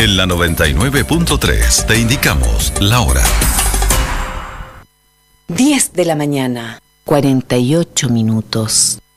En la 99.3 te indicamos la hora. 10 de la mañana, 48 minutos.